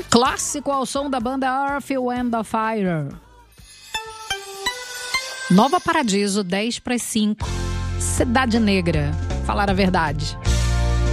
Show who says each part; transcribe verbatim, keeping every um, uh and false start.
Speaker 1: Clássico ao som da banda Earth, Wind and Fire. Nova Paradiso, dez para as cinco. Cidade Negra, falar a verdade.